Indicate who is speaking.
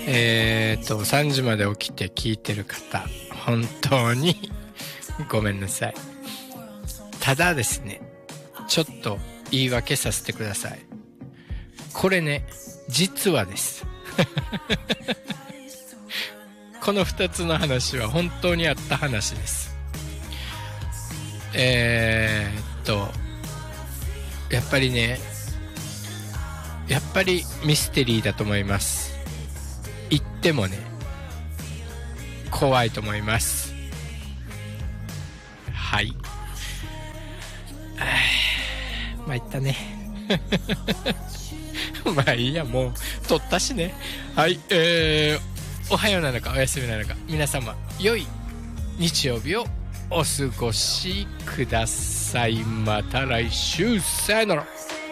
Speaker 1: 3時まで起きて聞いてる方、本当にごめんなさい。ただですね、ちょっと言い訳させてください。これね、実はですこの2つの話は本当にあった話です。やっぱりね、やっぱりミステリーだと思います。言ってもね、怖いと思います。はい。まあ言ったねまあいいや、もう撮ったしね。はい、おはようなのかおやすみなのか、皆様良い日曜日をお過ごしください。また来週、さよなら。